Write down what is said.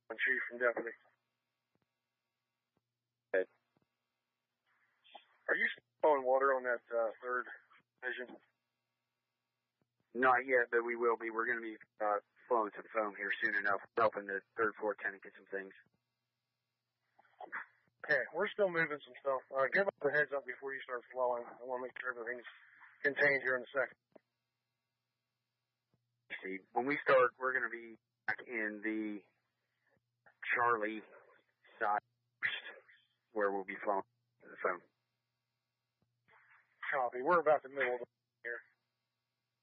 Chief and Deputy. Okay. Are you flowing water on that third division? Not yet, but we will be. We're going to be flowing some foam here soon enough, helping the third floor tenant get some things. Okay, we're still moving some stuff. Give us a heads up before you start flowing. I want to make sure everything's contained here in a second. See, when we start, we're going to be back in the Charlie side where we'll be flowing the foam. Copy. We're about the middle of the